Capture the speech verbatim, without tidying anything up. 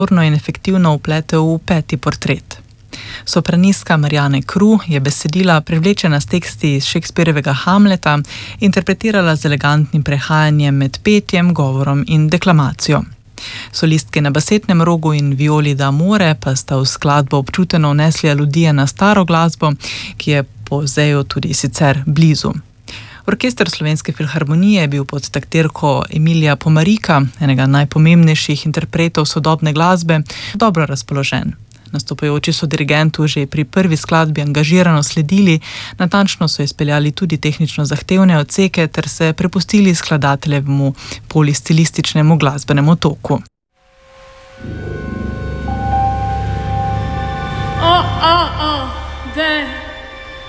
in efektivno vpletel v peti portret. Sopranistka Marianne Kru je besedila, privlečena s teksti iz Shakespearovega Hamleta, interpretirala z elegantnim prehajanjem med petjem, govorom in deklamacijo. Solistke na basetnem rogu in violi d'amore pa sta v skladbo občuteno vnesli aludije na staro glasbo, ki je po Zeju tudi sicer blizu. Orkester Slovenske filharmonije je bil pod taktirko Emilija Pomarika, enega najpomembnejših interpretov sodobne glasbe, dobro razpoložen. Nastopajoči so dirigentu že pri prvi skladbi angažirano sledili, natančno so izpeljali tudi tehnično zahtevne odseke ter se prepustili skladateljevemu polistilističnemu glasbenemu toku. Oh, oh, oh,